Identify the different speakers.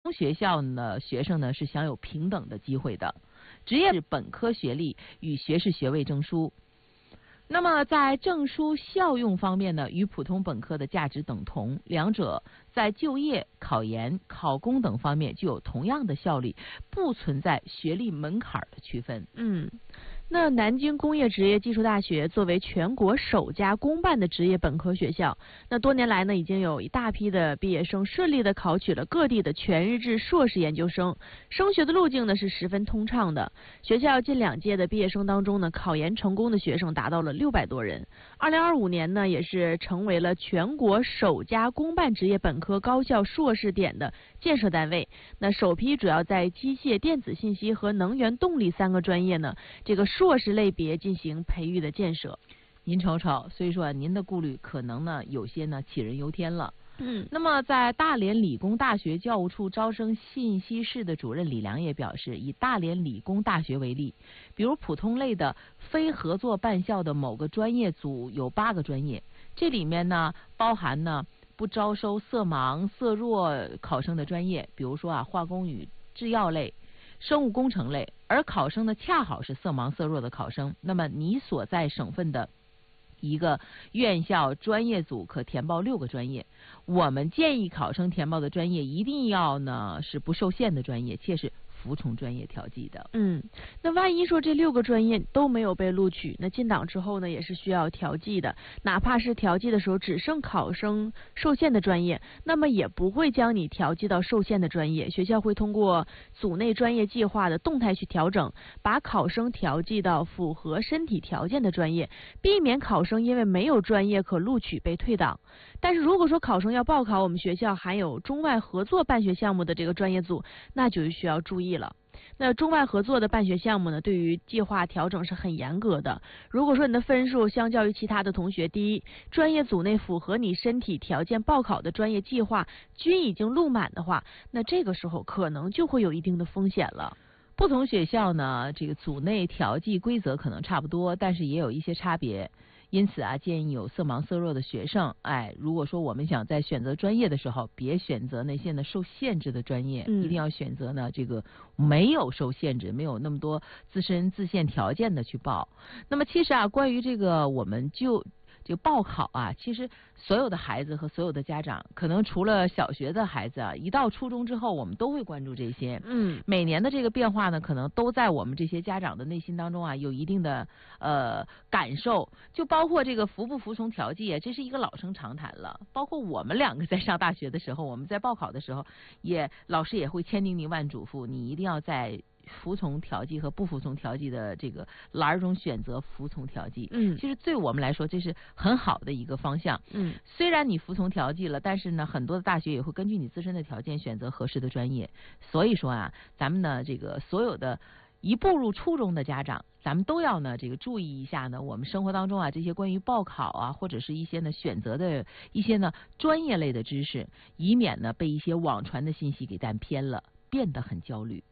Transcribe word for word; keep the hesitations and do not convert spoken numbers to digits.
Speaker 1: 学校呢，学生呢是享有平等的机会的，职业是本科学历与学士学位证书。那么在证书效用方面呢，与普通本科的价值等同，两者在就业、考研、考公等方面具有同样的效力，不存在学历门槛的区分。
Speaker 2: 嗯。那南京工业职业技术大学作为全国首家公办的职业本科学校，那多年来呢，已经有一大批的毕业生顺利的考取了各地的全日制硕士研究生，升学的路径呢是十分通畅的。学校近两届的毕业生当中呢，考研成功的学生达到了六百多人。二零二五年呢，也是成为了全国首家公办职业本科高校硕士点的建设单位。那首批主要在机械、电子信息和能源动力三个专业呢，这个硕士类别进行培育的建设。
Speaker 1: 您瞅瞅，所以说您的顾虑可能呢有些呢杞人忧天了。
Speaker 2: 嗯，
Speaker 1: 那么在大连理工大学教务处招生信息室的主任李良也表示，以大连理工大学为例，比如普通类的非合作办校的某个专业组有八个专业，这里面呢包含呢不招收色盲、色弱考生的专业，比如说啊化工与制药类、生物工程类，而考生呢恰好是色盲色弱的考生，那么你所在省份的一个院校专业组可填报六个专业。我们建议考生填报的专业一定要呢是不受限的专业，且是服从专业调剂的。
Speaker 2: 嗯，那万一说这六个专业都没有被录取，那进档之后呢，也是需要调剂的。哪怕是调剂的时候只剩考生受限的专业，那么也不会将你调剂到受限的专业。学校会通过组内专业计划的动态去调整，把考生调剂到符合身体条件的专业，避免考生因为没有专业可录取被退档。但是如果说考生要报考我们学校含有中外合作办学项目的这个专业组，那就需要注意了。那中外合作的办学项目呢，对于计划调整是很严格的。如果说你的分数相较于其他的同学低，专业组内符合你身体条件报考的专业计划均已经录满的话，那这个时候可能就会有一定的风险了。
Speaker 1: 不同学校呢，这个组内调剂规则可能差不多，但是也有一些差别。因此啊，建议有色盲色弱的学生，哎，如果说我们想在选择专业的时候，别选择那些呢受限制的专业，
Speaker 2: 嗯、
Speaker 1: 一定要选择呢这个没有受限制、没有那么多自身自限条件的去报。那么其实啊，关于这个我们就这个报考啊，其实所有的孩子和所有的家长，可能除了小学的孩子啊，一到初中之后，我们都会关注这些。
Speaker 2: 嗯，
Speaker 1: 每年的这个变化呢，可能都在我们这些家长的内心当中啊，有一定的呃感受。就包括这个服不服从调剂，这是一个老生常谈了。包括我们两个在上大学的时候，我们在报考的时候，也老师也会千叮咛万嘱咐，你一定要在服从调剂和不服从调剂的这个栏中选择服从调剂。
Speaker 2: 嗯，
Speaker 1: 其实对我们来说这是很好的一个方向。
Speaker 2: 嗯，
Speaker 1: 虽然你服从调剂了，但是呢，很多的大学也会根据你自身的条件选择合适的专业。所以说啊，咱们呢这个所有的一步入初中的家长，咱们都要呢这个注意一下呢，我们生活当中啊这些关于报考啊或者是一些呢选择的一些呢专业类的知识，以免呢被一些网传的信息给带偏了，变得很焦虑。